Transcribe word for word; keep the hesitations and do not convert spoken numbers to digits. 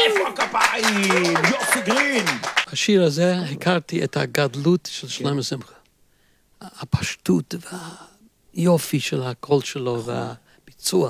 איפה הכפיים? יוסי גרין! השיר הזה הכרתי את הגדלות של שלמה שמחה. הפשטות והיופי של הקול שלו והביצוע.